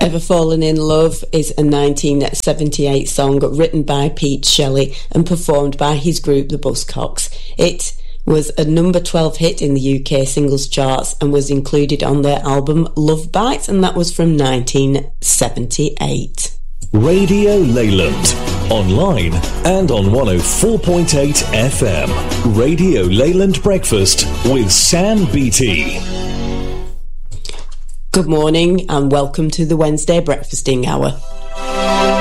Ever Fallen in Love is a 1978 song written by Pete Shelley and performed by his group The Buzzcocks. It was a number 12 hit in the UK singles charts and was included on their album Love Bites, and that was from 1978. Radio Leyland, online and on 104.8 FM. Radio Leyland Breakfast with Sam Beattie. Good morning and welcome to the Wednesday Breakfasting Hour.